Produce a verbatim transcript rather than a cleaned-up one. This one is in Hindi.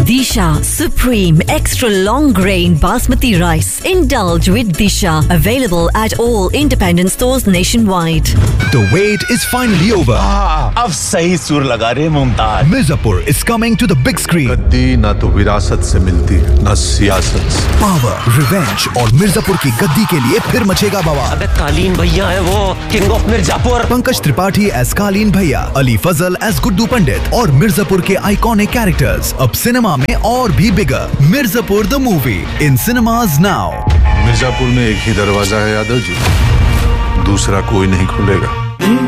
Disha Supreme Extra Long Grain Basmati Rice. Indulge with Disha. Available at all independent stores nationwide. The wait is finally over. अब सही सुर लगा रहे Mumtaz. Mirzapur is coming to the big screen. गद्दी ना तो विरासत से मिलती ना सियासत से. Power, revenge और मिर्जापुर की गद्दी के लिए फिर मचेगा बवाल. अबे कालीन भैया है वो, king of Mirzapur. Pankaj Tripathi as कालीन भैया, अली फजल एज गुड्डू पंडित और मिर्जापुर के आइकॉनिक कैरेक्टर्स अब सिनेमा में और भी बिगर. Mirzapur the movie in cinemas now. Mirzapur में एक ही दरवाजा है यादव जी, दूसरा कोई नहीं खुलेगा.